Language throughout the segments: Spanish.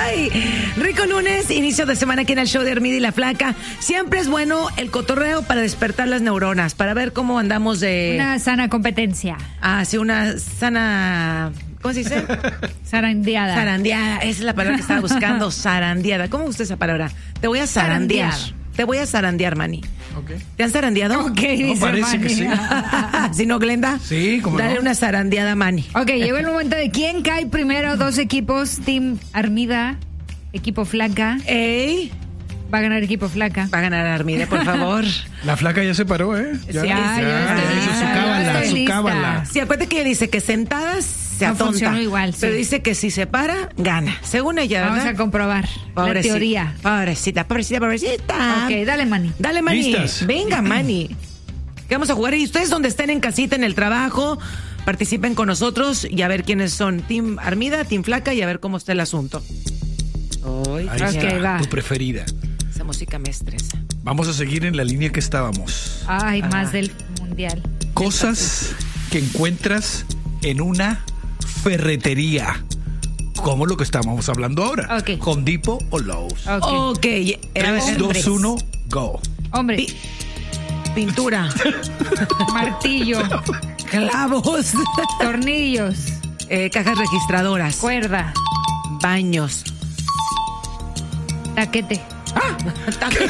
Ay, rico lunes, inicio de semana aquí en el show de Armida y la Flaca. Siempre es bueno el cotorreo para despertar las neuronas, para ver cómo andamos de... Una sana competencia. Ah, sí, una sana... ¿Cómo se dice? Zarandeada. Zarandeada, esa es la palabra que estaba buscando, zarandeada. ¿Cómo gusta esa palabra? Te voy a zarandear. Te voy a zarandear, Manny. Okay. ¿Te han zarandeado? Ok, dice parece Manny. que sí. ¿Sí, no, Glenda? Sí, ¿cómo Dale no? una zarandeada a Manny. Ok, llegó el momento de quién cae primero. Dos equipos, Team Armida, equipo Flaca. ¡Ey! Va a ganar equipo Flaca. Va a ganar Armida, por favor. La Flaca ya se paró, ¿eh? Sí, ya estoy hizo lista, su cábala, ya estoy su lista. cábala. Sí, acuérdate que ella dice que sentadas se No atonta. funcionó igual, sí. Pero dice que si se para, gana. Según ella, Vamos ¿verdad? a comprobar la Pobrecita, teoría. Pobrecita. Ok, dale, Manny. Dale, Manny. ¿Listas? Venga, Manny. Que vamos a jugar. Y ustedes donde estén en casita, en el trabajo, participen con nosotros y a ver quiénes son. Team Armida, Team Flaca y a ver cómo está el asunto. Ay, Ahí Ok, está, va. tu preferida. esa música me estresa. Vamos a seguir en la línea que estábamos. Ay, más del mundial. Cosas que encuentras en una ferretería. Como lo que estábamos hablando ahora. Ok. Home Depot o Lowe's. Ok. Ok. 3, 2, 1, go. Hombre, Pi- Pintura. martillo, Clavos. tornillos, Cajas registradoras. cuerda, Baños. taquete. Taquete.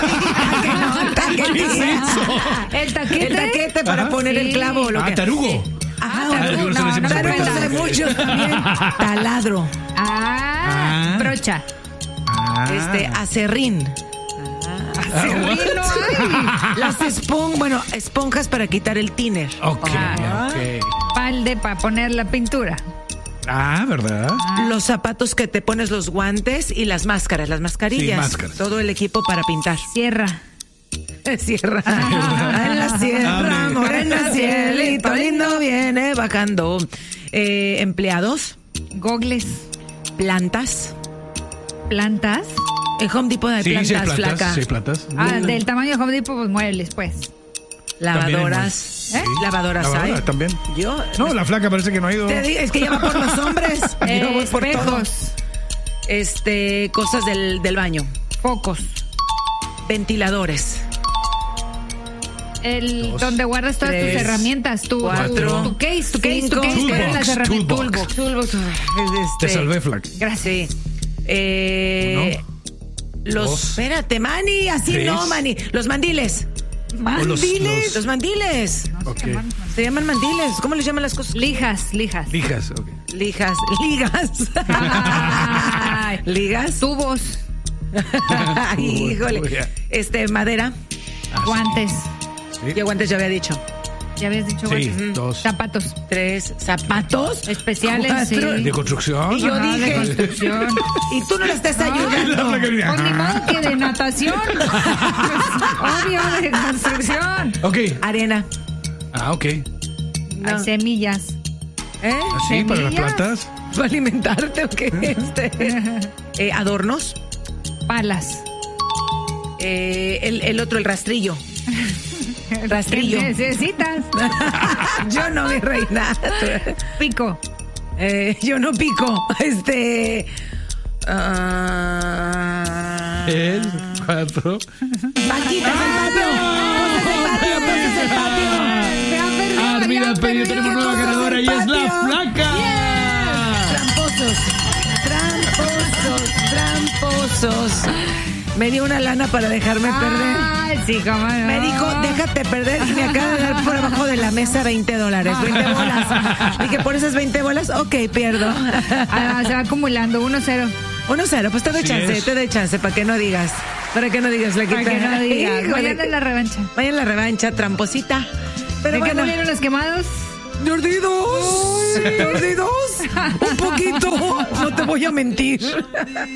El taquete. El taquete para poner el Sí. clavo. Lo que... Tarugo. Tarugo. no, no, Tarugos no, hay no. muchos también. Taladro. Brocha. Acerrín. Acerrín no hay. Las esponjas para quitar el thinner. Ok, Ah. ok. Palde para poner la pintura. ¿Verdad? Los zapatos que te pones, los guantes y las máscaras, las mascarillas. Sí, máscaras. Todo el equipo para pintar. Sierra. Sierra. En la sierra, Abre. morena, cielito lindo viene bajando. Empleados, Gogles. plantas. Plantas. En Home Depot hay Sí, plantas, sí, hay plantas. Flaca. Sí, hay plantas. Del tamaño de Home Depot, pues muebles, pues. Lavadoras. También hay Lavadoras Lavadora, hay. también. Yo. No, la Flaca parece que no ha ido. Te digo, es que ya va por los hombres. Yo voy por todo. Espejos. Cosas del baño. Focos. Ventiladores. Donde guardas todas tres, tus herramientas, tu cuatro, case, cinco, que eran las herramientas. toolbox. Toolbox. Te salvé, Flaca. Gracias. Uno, Los. dos, Espérate, Manny. Así tres. no, Manny. Los mandiles. Mandiles. Los mandiles. Ok. Se llaman mandiles. ¿Cómo les llaman las cosas? Lijas. Lijas, ok. Ligas. Ay. Ligas. Tubos. Ay, híjole. Madera. Guantes. Sí. Yo guantes ya había dicho. Ya habías dicho Sí, guantes. 2. Zapatos. 3 zapatos Especiales, Cuatro. sí. ¿De construcción? Y yo Ajá, dije. de construcción. Y tú no le estás La ayudando. Flaca viene, Pues ni modo que de natación. Obvio, de construcción. Ok. Arena. Ok. No. Hay semillas. ¿Así para las Semillas. plantas? ¿Va a alimentarte o qué? Adornos. Palas. El otro, el rastrillo. Rastrillo. ¿Qué necesitas? Yo no, mi reina. Pico. Yo no pico. 4. Vaquitas del patio. Cosas del patio. Ya perdió, Armida ya Peña, perdió. tenemos nueva ganadora y es la Flaca. Tramposos. Me dio una lana para dejarme perder. Ay, sí, cómo no. Me dijo, déjate perder y me acaba de dar por abajo de la mesa $20, 20 bolas. Dije, ¿por esas 20 bolas? Ok, pierdo. Se va acumulando, 1-0. 1-0, pues te doy Sí chance, es. te doy chance, para que no digas. Para que no digas, le Para que no digas. Vayan a la revancha. Vayan a la revancha, tramposita. Pero ¿De qué bueno, murieron los quemados? Gordidos, gordidos, un poquito, no te voy a mentir.